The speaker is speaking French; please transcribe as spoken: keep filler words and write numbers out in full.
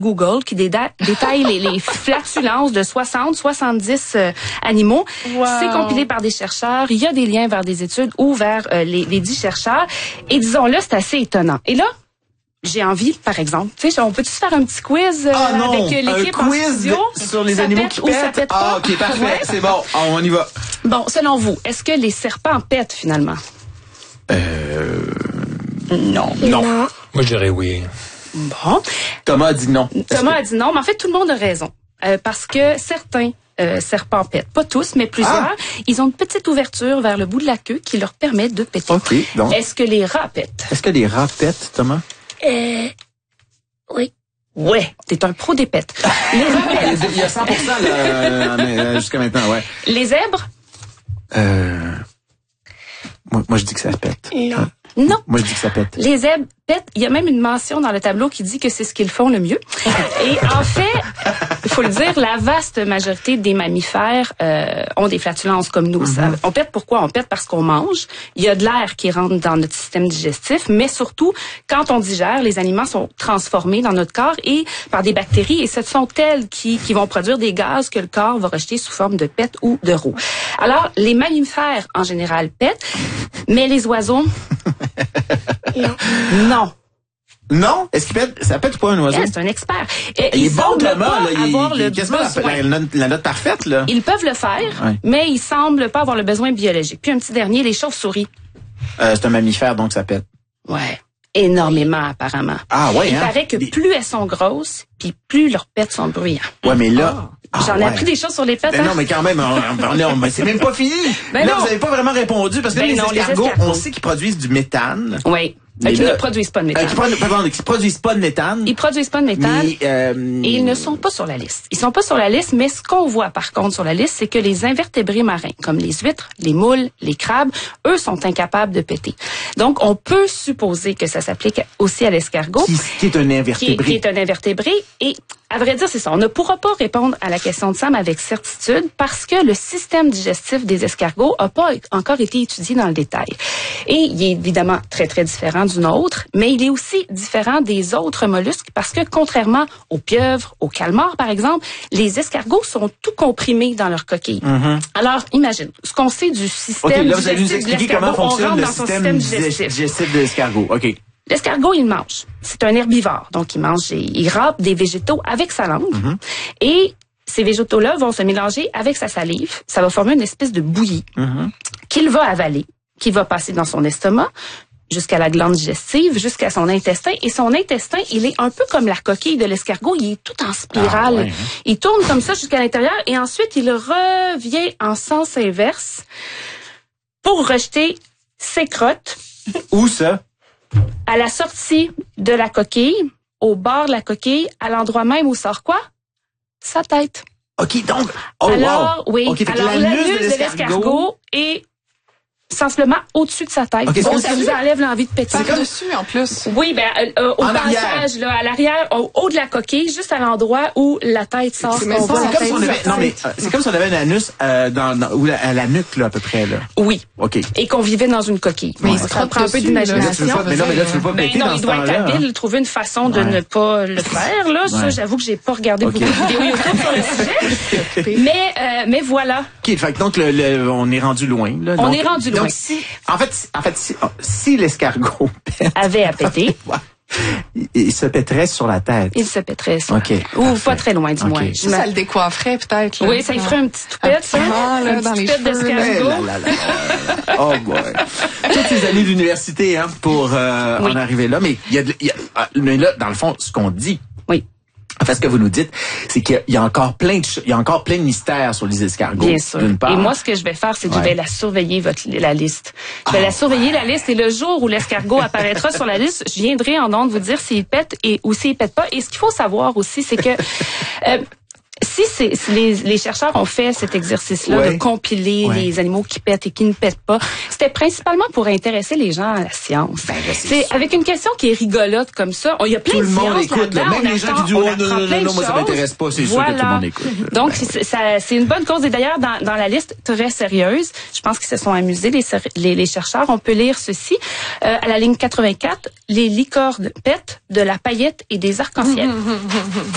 Google qui déda- détaille les, les flatulences de soixante, soixante-dix euh, animaux. Wow. C'est compilé par des chercheurs. Il y a des liens vers des études ou vers euh, les, les dix chercheurs. Et disons-le, c'est assez étonnant. Et là, j'ai envie, par exemple, tu sais, on peut-tu faire un petit quiz euh, Ah non, avec euh, l'équipe un en quiz studio? sur les Ça animaux pète qui ou ça pètent? pète pas? Ah, ok, parfait, Ouais. c'est bon. Ah, on y va. Bon, selon vous, est-ce que les serpents pètent finalement? Euh... Non. Non. Moi, je dirais oui. Bon. Thomas a dit non. Thomas a dit non, mais en fait, tout le monde a raison. Euh, parce que certains euh, serpents pètent. Pas tous, mais plusieurs. Ah. Ils ont une petite ouverture vers le bout de la queue qui leur permet de péter. OK, donc. Est-ce que les rats pètent? Est-ce que les rats pètent, Thomas? Euh, oui. Ouais, t'es un pro des pètes. Les rats pètent. Il y a cent pour cent là, euh, mais, euh, jusqu'à maintenant, ouais. Les zèbres? Euh... Moi, moi, je dis que ça pète. Non. Non. Moi, je dis que ça pète. Les zèbres pètent. Il y a même une mention dans le tableau qui dit que c'est ce qu'ils font le mieux. Et en fait, il faut le dire, la vaste majorité des mammifères euh, ont des flatulences comme nous. Mm-hmm. Ça, on pète pourquoi? On pète parce qu'on mange. Il y a de l'air qui rentre dans notre système digestif, mais surtout, quand on digère, les aliments sont transformés dans notre corps et par des bactéries, et ce sont elles qui, qui vont produire des gaz que le corps va rejeter sous forme de pète ou de roux. Alors, les mammifères, en général, pètent, mais les oiseaux... Non. Non. Non? Est-ce qu'il pète? Ça pète ou pas un oiseau? Yeah, c'est un expert. Et Il est ils bon, semblent Thomas, pas là. Il, avoir il, le il quasiment la, besoin. la, note, la note parfaite, là. Ils peuvent le faire, Ouais. mais ils semblent pas avoir le besoin biologique. Puis un petit dernier, les chauves-souris. Euh, c'est un mammifère, donc ça pète. Ouais. Énormément, apparemment. Ah, ouais, Il hein? paraît que Les- plus elles sont grosses, puis plus leurs pets sont bruyants. Ouais, mais là... Ah, J'en ai ouais. appris des choses sur les pets. Ben hein? non, mais quand même, on, on, on, on- c'est même pas fini. Ben là, non. vous avez pas vraiment répondu, parce que Ben là, les, non, les escargots, escargots. on sait qu'ils produisent du méthane. Oui. Mais Euh, qui là- ne produisent pas de Euh, méthane. qui, produisent, pardon, qui produisent pas de méthane. Ils produisent pas de méthane. Mais, euh, Et ils ne sont pas sur la liste. Ils sont pas sur la liste, mais ce qu'on voit par contre sur la liste, c'est que les invertébrés marins, comme les huîtres, les moules, les crabes, eux sont incapables de péter. Donc, on peut supposer que ça s'applique aussi à l'escargot, Qui, qui est un qui est, invertébré. qui est un invertébré. Et à vrai dire, c'est ça. On ne pourra pas répondre à la question de Sam avec certitude parce que le système digestif des escargots n'a pas encore été étudié dans le détail. Et il est évidemment très, très différent du nôtre, mais il est aussi différent des autres mollusques parce que contrairement aux pieuvres, aux calmars, par exemple, les escargots sont tout comprimés dans leur coquille. Mm-hmm. Alors, imagine, ce qu'on sait du OK, système là, vous allez nous digestif de expliquer comment l'escargot, on fonctionne rentre le dans son système système digestif. digestif de l'escargot. OK. L'escargot, il mange. C'est un herbivore. Donc, il mange, il râpe des végétaux avec sa langue. Mm-hmm. Et ces végétaux-là vont se mélanger avec sa salive. Ça va former une espèce de bouillie Mm-hmm. qu'il va avaler, qui va passer dans son estomac, jusqu'à la glande digestive, jusqu'à son intestin. Et son intestin, il est un peu comme la coquille de l'escargot. Il est tout en spirale. Ah, ouais, hein? Il tourne comme ça jusqu'à l'intérieur et ensuite, il revient en sens inverse pour rejeter ses crottes Où ça? à la sortie de la coquille, au bord de la coquille, à l'endroit même où sort quoi? Sa tête. OK, donc... Oh, Alors, wow. oui. OK, fait que Alors, l'anus l'anus de l'escargot est sensiblement au-dessus de sa tête. OK, Donc, c'est- ça vous enlève l'envie de péter. Par dessus, en plus. Oui, ben, euh, euh, au En passage, arrière. là, à l'arrière, au haut de la coquille, juste à l'endroit où la tête sort. C'est qu'on même voit pas- la C'est comme tête si on de la avait, non, mais, tête. euh, c'est comme si on avait un anus, euh, dans, dans, ou la, à la nuque, là, à peu près, là. Oui. OK. Et qu'on vivait dans une coquille. Mais Bon, il se ça frotte prend un peu dessus, là. Mais là, tu veux d'imagination. pas, mais non, mais là, tu veux pas Ben péter non, dans il ce doit être temps-là. habile, hein. trouver une façon de Ouais. ne pas le faire. Là, ça, Ouais. j'avoue que j'ai pas regardé Ok. beaucoup de vidéos YouTube sur le sujet. mais, euh, mais voilà. OK, fait que donc, le, le- on est rendu loin, là. On Donc- est rendu loin. Donc, si, en fait, si- en fait, si, si l'escargot pète, Avait à péter, ouais, il, il se pèterait sur la tête. il se pèterait ça. OK, Ou parfait. pas très loin, du OK. moins. Ça, ça le décoifferait peut-être. là. Oui, ça y ferait un petit toupette, ça. Ah, là, Un dans petit les toupette cheveux, Eh d'escargot. là là là là là. Oh boy. Toutes ces années d'université, hein, pour euh, Oui. en arriver là. Mais il y a, de- il y a ah, mais là, dans le fond, ce qu'on dit, Oui, en fait, ce que vous nous dites, c'est qu'il y a- il y a encore plein de, ch- il y a encore plein de mystères sur les escargots. bien sûr. D'une part. Et moi, ce que je vais faire, c'est que je Ouais. vais la surveiller, votre, la liste. Je vais Ah, la surveiller, la liste, et le jour où l'escargot apparaîtra sur la liste, je viendrai en ondes vous dire s'il pète et, ou s'il pète pas. Et ce qu'il faut savoir aussi, c'est que... euh, si, c'est, si les, les chercheurs ont fait cet exercice-là Ouais. de compiler Ouais. les animaux qui pètent et qui ne pètent pas, c'était principalement pour intéresser les gens à la science. Ben, là, c'est c'est sûr. avec une question qui est rigolote comme ça. Il y a plein Tout de le monde sciences écoute, là. là-dedans. Même On les gens apprend- qui disent, on oh, non, apprend non, plein non, de moi, ça choses. m'intéresse pas. C'est sûr que tout le monde écoute. Donc, c'est, ça, c'est une bonne cause. Et d'ailleurs, dans, dans la liste très sérieuse, je pense qu'ils se sont amusés, les, ser- les, les chercheurs. On peut lire ceci. Euh, à la ligne quatre-vingt-quatre, les licornes pètent de la paillette et des arcs-en-ciel.